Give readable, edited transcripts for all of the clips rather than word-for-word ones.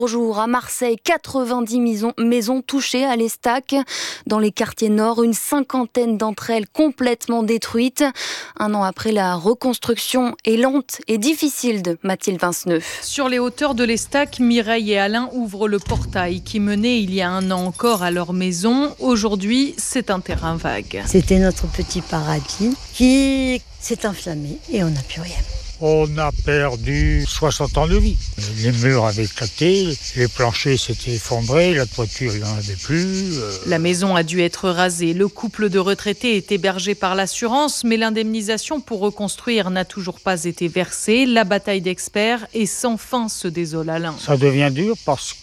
Jour à Marseille, 90 maisons touchées à l'Estac. Dans les quartiers nord, une cinquantaine d'entre elles complètement détruites. Un an après, la reconstruction est lente et difficile de Mathilde Vinceneuve. Sur les hauteurs de l'Estac, Mireille et Alain ouvrent le portail qui menait il y a un an encore à leur maison. Aujourd'hui, c'est un terrain vague. C'était notre petit paradis qui s'est enflammé et on n'a plus rien. On a perdu 60 ans de vie. Les murs avaient éclaté, les planchers s'étaient effondrés, la toiture, il n'y en avait plus. La maison a dû être rasée. Le couple de retraités est hébergé par l'assurance, mais l'indemnisation pour reconstruire n'a toujours pas été versée. La bataille d'experts est sans fin, se désole Alain. Ça devient dur parce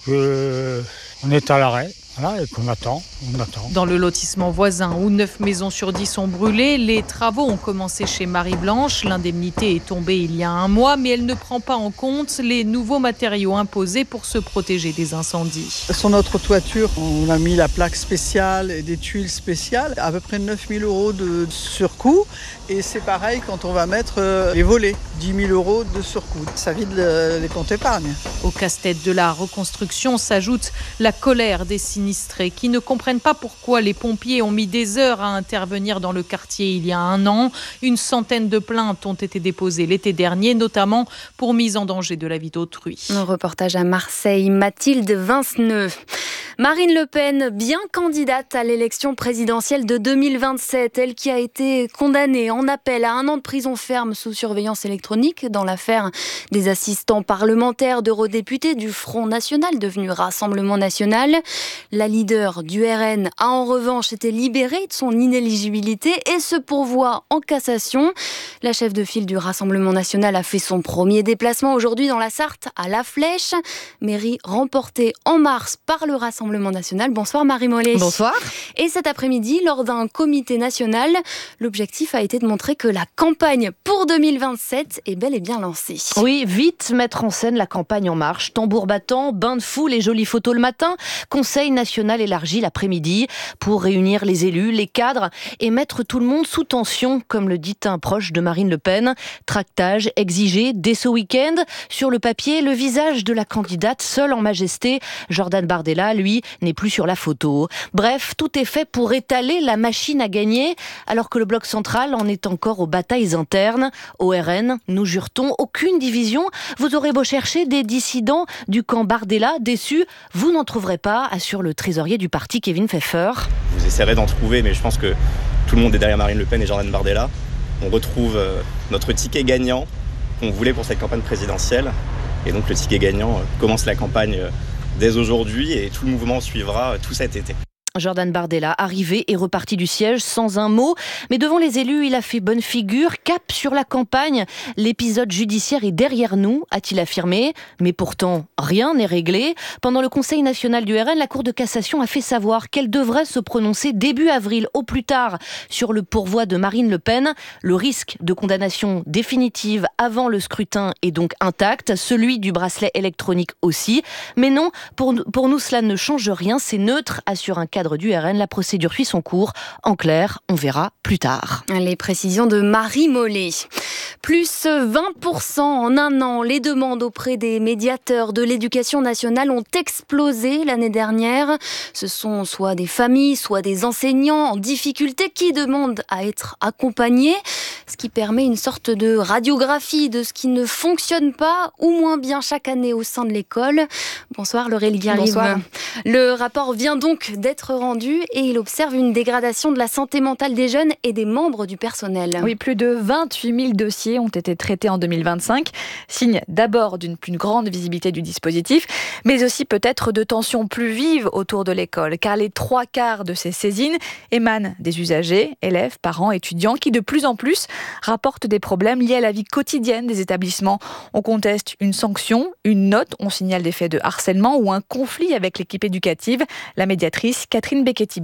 qu'on est à l'arrêt. Voilà, et qu'on attend, on attend. Dans le lotissement voisin où 9 maisons sur 10 sont brûlées, les travaux ont commencé chez Marie-Blanche. L'indemnité est tombée il y a un mois, mais elle ne prend pas en compte les nouveaux matériaux imposés pour se protéger des incendies. Sur notre toiture, on a mis la plaque spéciale et des tuiles spéciales, à peu près 9 000 € de surcoût. Et c'est pareil quand on va mettre les volets, 10 000 € de surcoût. Ça vide les comptes épargne. Au casse-tête de la reconstruction s'ajoute la colère des sinistrés qui ne comprennent pas pourquoi les pompiers ont mis des heures à intervenir dans le quartier il y a un an. Une centaine de plaintes ont été déposées l'été dernier, notamment pour mise en danger de la vie d'autrui. Un reportage à Marseille, Mathilde Vinceneuve. Marine Le Pen, bien candidate à l'élection présidentielle de 2027, elle qui a été condamnée en appel à 1 an de prison ferme sous surveillance électronique dans l'affaire des assistants parlementaires d'eurodéputés du Front National, devenu Rassemblement National. La leader du RN a en revanche été libérée de son inéligibilité et se pourvoit en cassation. La chef de file du Rassemblement National a fait son premier déplacement aujourd'hui dans la Sarthe à La Flèche, mairie remportée en mars par le Rassemblement National. Bonsoir Marie Mollet. Bonsoir. Et cet après-midi, lors d'un comité national, l'objectif a été de montrer que la campagne pour 2027 est bel et bien lancée. Oui, vite mettre en scène la campagne en marche. Tambour battant, bain de foule et jolies photos le matin. Conseil national élargi l'après-midi pour réunir les élus, les cadres et mettre tout le monde sous tension, comme le dit un proche de Marine Le Pen. Tractage exigé dès ce week-end. Sur le papier, le visage de la candidate seule en majesté. Jordan Bardella, lui, n'est plus sur la photo. Bref, tout est fait pour étaler la machine à gagner, alors que le bloc central en est encore aux batailles internes. Au RN, nous jure-t-on, aucune division. Vous aurez beau chercher des dissidents du camp Bardella, déçus, vous n'en trouverez pas, assure le trésorier du parti Kevin Pfeffer. Vous essaierez d'en trouver, mais je pense que tout le monde est derrière Marine Le Pen et Jordan Bardella. On retrouve notre ticket gagnant qu'on voulait pour cette campagne présidentielle. Et donc le ticket gagnant commence la campagne dès aujourd'hui et tout le mouvement suivra tout cet été. Jordan Bardella, arrivé et reparti du siège sans un mot. Mais devant les élus, il a fait bonne figure. Cap sur la campagne. L'épisode judiciaire est derrière nous, a-t-il affirmé. Mais pourtant, rien n'est réglé. Pendant le Conseil national du RN, la Cour de cassation a fait savoir qu'elle devrait se prononcer début avril au plus tard sur le pourvoi de Marine Le Pen. Le risque de condamnation définitive avant le scrutin est donc intact. Celui du bracelet électronique aussi. Mais non, pour nous, cela ne change rien. C'est neutre, assure un cadre du RN, la procédure suit son cours. En clair, on verra plus tard. Les précisions de Marie Mollet. Plus 20% en un an. Les demandes auprès des médiateurs de l'éducation nationale ont explosé l'année dernière. Ce sont soit des familles, soit des enseignants en difficulté qui demandent à être accompagnés, ce qui permet une sorte de radiographie de ce qui ne fonctionne pas ou moins bien chaque année au sein de l'école. Bonsoir Laurélie Garrive. Bonsoir. Le rapport vient donc d'être rendu et il observe une dégradation de la santé mentale des jeunes et des membres du personnel. Oui, plus de 28 000 dossiers ont été traités en 2025, signe d'abord d'une plus grande visibilité du dispositif, mais aussi peut-être de tensions plus vives autour de l'école, car les 3/4 de ces saisines émanent des usagers, élèves, parents, étudiants, qui de plus en plus rapportent des problèmes liés à la vie quotidienne des établissements. On conteste une sanction, une note, on signale des faits de harcèlement ou un conflit avec l'équipe éducative. La médiatrice Catherine Becchetti-Bizot.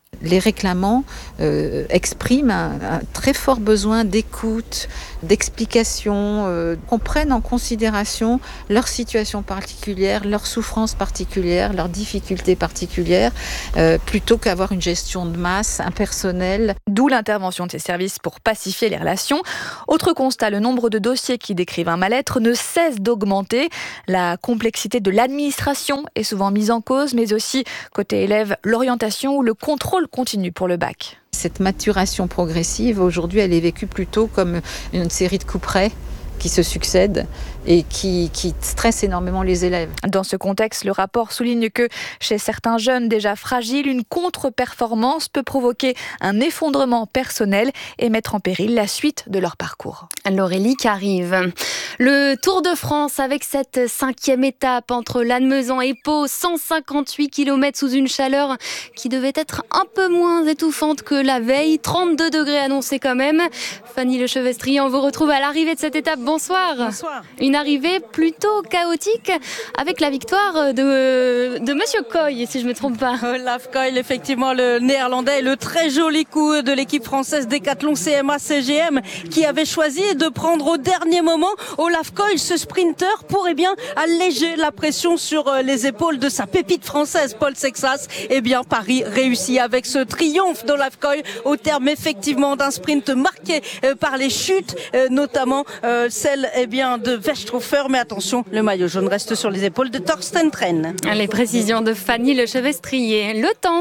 Les réclamants expriment un très fort besoin d'écoute, d'explication, qu'on prenne en considération leur situation particulière, leurs souffrances particulières, leurs difficultés particulières, plutôt qu'avoir une gestion de masse impersonnelle. D'où l'intervention de ces services pour pacifier les relations. Autre constat, le nombre de dossiers qui décrivent un mal-être ne cesse d'augmenter. La complexité de l'administration est souvent mise en cause, mais aussi, côté élève, l'orientation ou le contrôle continue pour le bac. Cette maturation progressive, aujourd'hui, elle est vécue plutôt comme une série de couperets qui se succèdent et qui stressent énormément les élèves. Dans ce contexte, le rapport souligne que chez certains jeunes déjà fragiles, une contre-performance peut provoquer un effondrement personnel et mettre en péril la suite de leur parcours. L'Aurélie qui arrive. Le Tour de France avec cette 5e étape entre Lannemezan et Pau, 158 km sous une chaleur qui devait être un peu moins étouffante que la veille, 32 degrés annoncés quand même. Fanny Lechevestrier, on vous retrouve à l'arrivée de cette étape. Bonsoir. Bonsoir. Une arrivée plutôt chaotique avec la victoire de Monsieur Koy, si je ne me trompe pas. Olaf Koy, effectivement, le néerlandais, le très joli coup de l'équipe française Décathlon CMA CGM qui avait choisi de prendre au dernier moment Olaf Koy, ce sprinter, pour alléger la pression sur les épaules de sa pépite française, Paul Sexas. Paris réussit avec ce triomphe d'Olaf Koy au terme effectivement d'un sprint marqué par les chutes, notamment celle de Vechthofer, mais attention, le maillot jaune reste sur les épaules de Thorsten Tren. Les précisions de Fanny Lechevestrier. Le temps.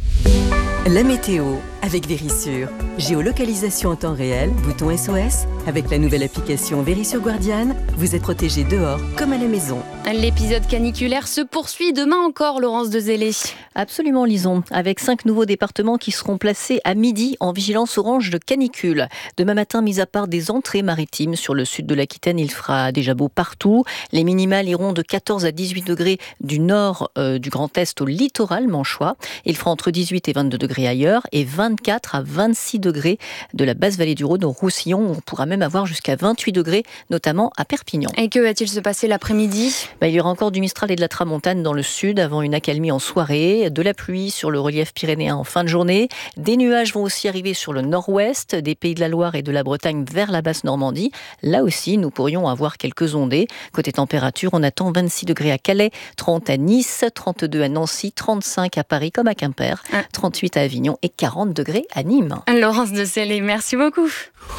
La météo avec Vérissure. Géolocalisation en temps réel, bouton SOS. Avec la nouvelle application Vérissure Guardian, vous êtes protégé dehors comme à la maison. L'épisode caniculaire se poursuit demain encore, Laurence Dezellé. Absolument, Lison. Avec 5 nouveaux départements qui seront placés à midi en vigilance orange de canicule. Demain matin, mis à part des entrées maritimes sur le sud de l'Aquitaine, il fera déjà beau partout. Les minimales iront de 14 à 18 degrés du nord du Grand Est au littoral manchois. Il fera entre 18 et 22 degrés ailleurs et 24 à 26 degrés de la basse vallée du Rhône au Roussillon. On pourra même avoir jusqu'à 28 degrés, notamment à Perpignan. Et que va-t-il se passer l'après-midi ? Il y aura encore du Mistral et de la Tramontane dans le sud avant une accalmie en soirée, de la pluie sur le relief pyrénéen en fin de journée. Des nuages vont aussi arriver sur le nord-ouest, des Pays de la Loire et de la Bretagne vers la basse Normandie. Là aussi, nous pourrions avoir quelques ondées. Côté température, on attend 26 degrés à Calais, 30 à Nice, 32 à Nancy, 35 à Paris comme à Quimper, 38 à Avignon et 40 degrés à Nîmes. Laurence Dezellé, merci beaucoup.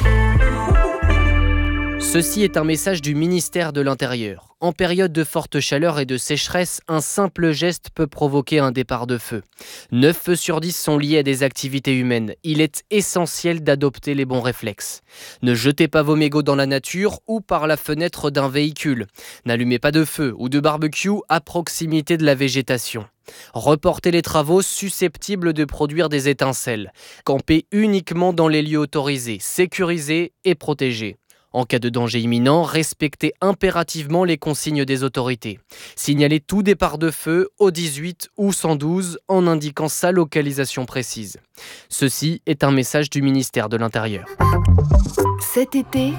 Ceci est un message du ministère de l'Intérieur. En période de forte chaleur et de sécheresse, un simple geste peut provoquer un départ de feu. 9 feux sur 10 sont liés à des activités humaines. Il est essentiel d'adopter les bons réflexes. Ne jetez pas vos mégots dans la nature ou par la fenêtre d'un véhicule. N'allumez pas de feu ou de barbecue à proximité de la végétation. Reportez les travaux susceptibles de produire des étincelles. Campez uniquement dans les lieux autorisés, sécurisés et protégés. En cas de danger imminent, respectez impérativement les consignes des autorités. Signalez tout départ de feu au 18 ou 112 en indiquant sa localisation précise. Ceci est un message du ministère de l'Intérieur. Cet été,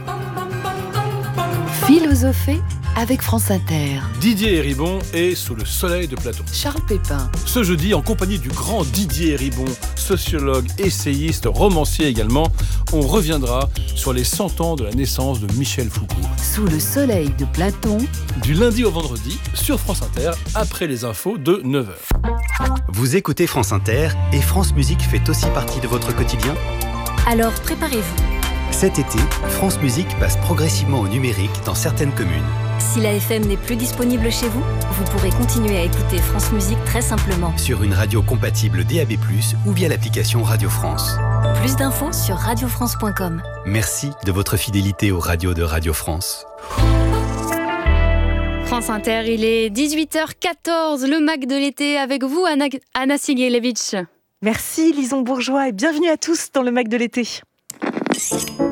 philosophée avec France Inter. Didier Héribon est sous le soleil de Platon. Charles Pépin. Ce jeudi, en compagnie du grand Didier Héribon, sociologue, essayiste, romancier également, on reviendra sur les 100 ans de la naissance de Michel Foucault. Sous le soleil de Platon. Du lundi au vendredi, sur France Inter, après les infos de 9h. Vous écoutez France Inter et France Musique fait aussi partie de votre quotidien ? Alors préparez-vous. Cet été, France Musique passe progressivement au numérique dans certaines communes. Si la FM n'est plus disponible chez vous, vous pourrez continuer à écouter France Musique très simplement. Sur une radio compatible DAB+, ou via l'application Radio France. Plus d'infos sur radiofrance.com. Merci de votre fidélité aux radios de Radio France. France Inter, il est 18h14, le MAC de l'été avec vous, Anna Sigielewicz. Merci Lison Bourgeois et bienvenue à tous dans le MAC de l'été.